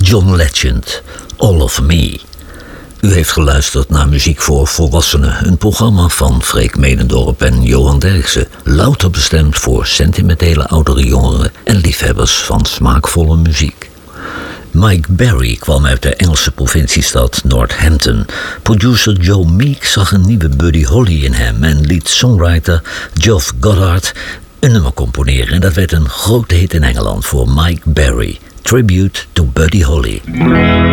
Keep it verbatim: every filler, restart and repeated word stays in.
John Legend, All of Me. U heeft geluisterd naar Muziek voor Volwassenen, een programma van Freek Medendorp en Johan Derksen, louter bestemd voor sentimentele oudere jongeren en liefhebbers van smaakvolle muziek. Mike Berry kwam uit de Engelse provinciestad Northampton. Producer Joe Meek zag een nieuwe Buddy Holly in hem en liet songwriter Geoff Goddard een nummer componeren. En dat werd een grote hit in Engeland voor Mike Berry. Tribute to Buddy Holly.